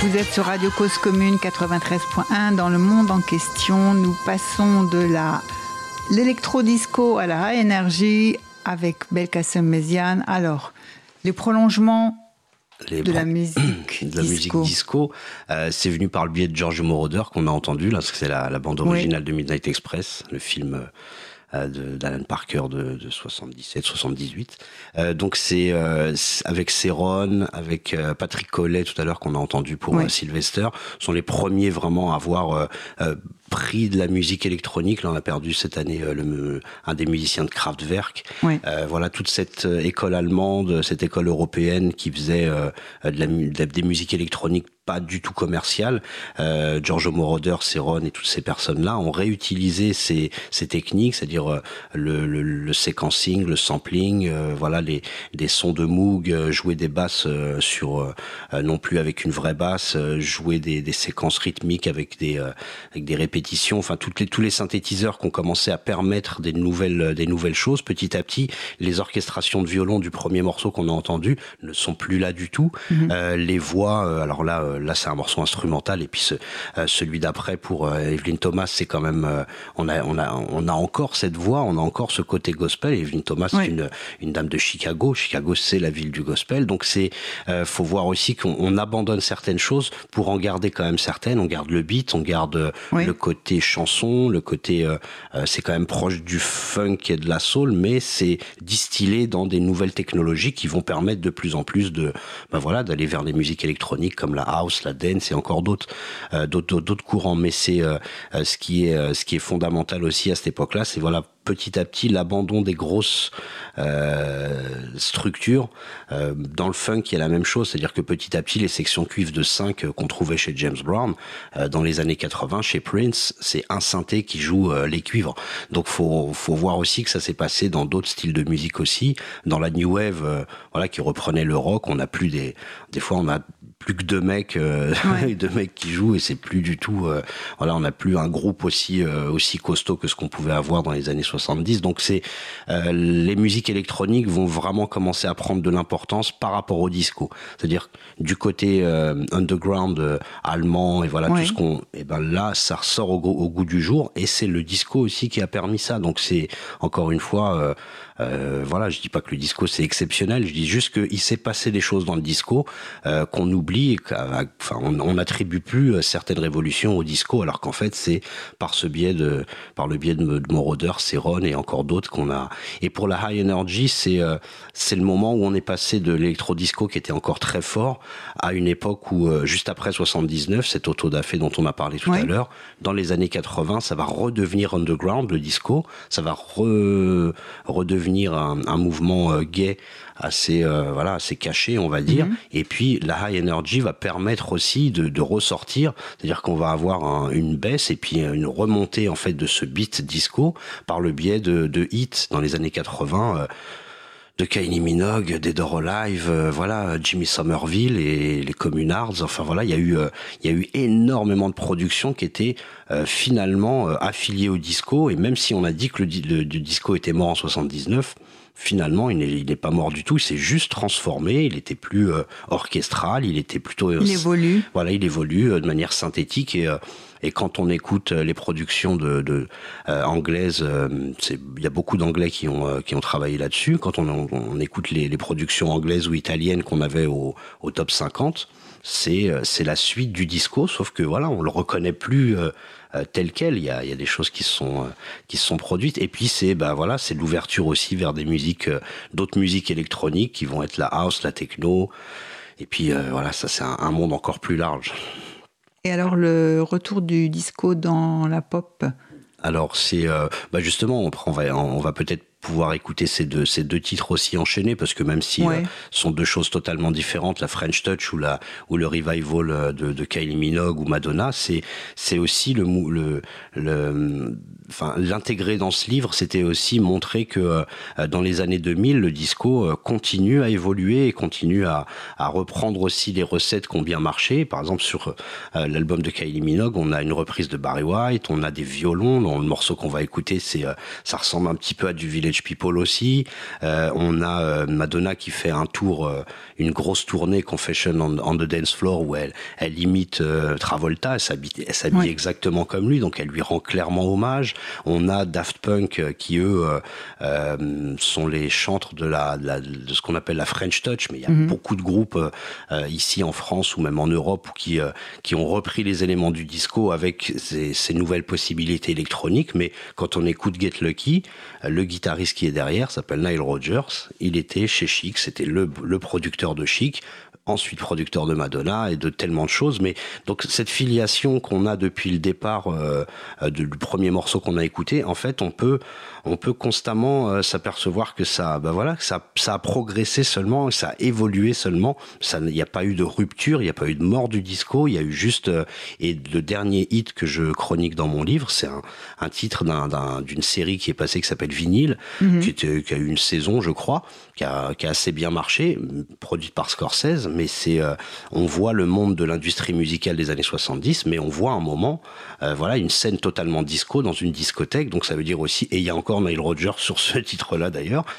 Vous êtes sur Radio Cause Commune 93.1. Dans le monde en question, nous passons de l'électro-disco à la high energy avec Belkacem Méziane. Alors, les prolongements de la musique disco, c'est venu par le biais de Giorgio Moroder qu'on a entendu là, parce que c'est la bande originale de Midnight Express, le film d'Alan Parker de 77-78. Donc c'est avec Céron, avec Patrick Collet tout à l'heure qu'on a entendu pour Sylvester, sont les premiers vraiment à avoir pris de la musique électronique. Là on a perdu cette année un des musiciens de Kraftwerk. Voilà, toute cette école allemande, cette école européenne qui faisait des musiques électroniques pas du tout commerciales. Giorgio Moroder, Céron et toutes ces personnes-là ont réutilisé ces techniques, c'est-à-dire le séquencing, le sampling, voilà, des sons de Moog, jouer des basses sur non plus avec une vraie basse, jouer des séquences rythmiques avec des répétitions, enfin tous les synthétiseurs qui ont commencé à permettre des nouvelles choses. Petit à petit, les orchestrations de violon du premier morceau qu'on a entendu ne sont plus là du tout. Les voix, alors là c'est un morceau instrumental, et puis celui d'après pour Evelyn Thomas, c'est quand même on a encore cette voix, on a encore ce côté gospel. Evelyn Thomas, c'est une dame de Chicago, c'est la ville du gospel, donc c'est faut voir aussi qu'on abandonne certaines choses pour en garder quand même certaines. On garde le beat, on garde le côté chanson, le côté c'est quand même proche du funk et de la soul, mais c'est distillé dans des nouvelles technologies qui vont permettre de plus en plus d'aller vers des musiques électroniques comme la house, la dance et encore d'autres courants. Mais c'est ce qui est fondamental aussi à cette époque-là, c'est petit à petit l'abandon des grosses structures. Dans le funk, il y a la même chose, c'est-à-dire que petit à petit les sections cuivres de 5 qu'on trouvait chez James Brown dans les années 80, chez Prince, c'est un synthé qui joue les cuivres. Donc faut voir aussi que ça s'est passé dans d'autres styles de musique aussi. Dans la new wave, qui reprenait le rock, on a plus des fois on a plus que deux mecs qui jouent, et c'est plus du tout on n'a plus un groupe aussi costaud que ce qu'on pouvait avoir dans les années 70. Donc c'est les musiques électroniques vont vraiment commencer à prendre de l'importance par rapport au disco. C'est-à-dire du côté underground allemand et tout ce qu'on là ça ressort au goût du jour, et c'est le disco aussi qui a permis ça. Donc c'est encore une fois je dis pas que le disco c'est exceptionnel, je dis juste qu'il s'est passé des choses dans le disco qu'on oublie, on n'attribue plus certaines révolutions au disco, alors qu'en fait c'est par le biais de Moroder, Céron et encore d'autres qu'on a. Et pour la high energy, c'est le moment où on est passé de l'électro-disco qui était encore très fort à une époque où juste après 79, cet autodafé dont on a parlé tout à l'heure, dans les années 80, ça va redevenir underground, le disco, ça va redevenir un mouvement gay assez caché, on va dire. Et puis la high energy va permettre aussi de ressortir, c'est-à-dire qu'on va avoir une baisse et puis une remontée en fait de ce beat disco par le biais de hits dans les années 80, de Kylie Minogue, Dead or Alive, Jimmy Somerville et les Communards. Enfin il y a eu énormément de productions qui étaient finalement affiliées au disco, et même si on a dit que le disco était mort en 79, finalement il n'est pas mort du tout, il s'est juste transformé, il était plus orchestral, il était plutôt il évolue. Il évolue de manière synthétique, et quand on écoute les productions anglaises, il y a beaucoup d'anglais qui ont travaillé là-dessus. Quand on écoute les productions anglaises ou italiennes qu'on avait au top 50, c'est la suite du disco, sauf que on le reconnaît plus tel quel. Il y a des choses qui se sont produites, et puis c'est l'ouverture aussi vers des musiques, d'autres musiques électroniques qui vont être la house, la techno, et puis ça c'est un monde encore plus large. Et alors le retour du disco dans la pop? Alors c'est justement on va peut-être pouvoir écouter ces deux titres aussi enchaînés, parce que même si sont deux choses totalement différentes, la French Touch ou le revival de Kylie Minogue ou Madonna, c'est aussi l'intégrer dans ce livre, c'était aussi montrer que dans les années 2000, le disco continue à évoluer et continue à reprendre aussi les recettes qui ont bien marché. Par exemple, sur l'album de Kylie Minogue, on a une reprise de Barry White, on a des violons. Dans le morceau qu'on va écouter, ça ressemble un petit peu à du Village Village People aussi. On a Madonna qui fait un tour, une grosse tournée Confession on the Dance Floor où elle imite Travolta, elle s'habille exactement comme lui, donc elle lui rend clairement hommage. On a Daft Punk qui eux sont les chantres de ce qu'on appelle la French Touch, mais il y a beaucoup de groupes ici en France ou même en Europe qui ont repris les éléments du disco avec ces nouvelles possibilités électroniques. Mais quand on écoute Get Lucky, le guitariste qui est derrière s'appelle Nile Rodgers. Il était chez Chic, c'était le producteur de Chic, ensuite producteur de Madonna et de tellement de choses. Mais donc cette filiation qu'on a depuis le départ du premier morceau qu'on a écouté, en fait on peut constamment s'apercevoir que ça a progressé seulement, ça a évolué seulement. Il n'y a pas eu de rupture, il n'y a pas eu de mort du disco, il y a eu juste et le dernier hit que je chronique dans mon livre, c'est un titre d'une série qui est passée qui s'appelle Vinyl, qui a eu une saison je crois, qui a assez bien marché, produite par Scorsese. Mais on voit le monde de l'industrie musicale des années 70, mais on voit un moment, une scène totalement disco dans une discothèque. Donc ça veut dire aussi, et il y a encore Nile Rodgers sur ce titre-là d'ailleurs,